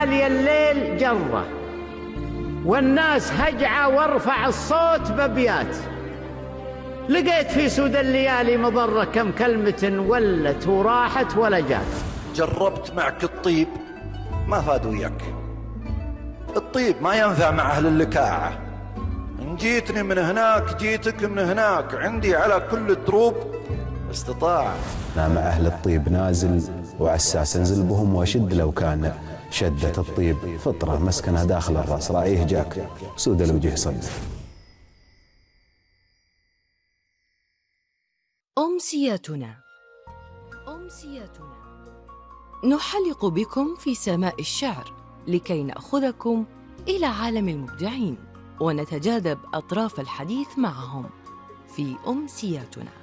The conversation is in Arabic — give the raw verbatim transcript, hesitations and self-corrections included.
لي الليل جرة والناس هجعة وارفع الصوت بأبيات. لقيت في سود الليالي مضرة كم كلمة ولت وراحت ولا جات. جربت معك الطيب ما فاد وياك، الطيب ما ينفع مع أهل اللكاعة. إن جيتني من هناك جيتك من هناك، عندي على كل الدروب استطاع. أنا مع أهل الطيب نازل وعساس انزل بهم واشد، لو كان شدة الطيب فطرة مسكنها داخل الرأس، راعيه جاك سود الوجه صد. أمسياتنا أمسياتنا نحلق بكم في سماء الشعر لكي نأخذكم إلى عالم المبدعين ونتجاذب أطراف الحديث معهم في أمسياتنا.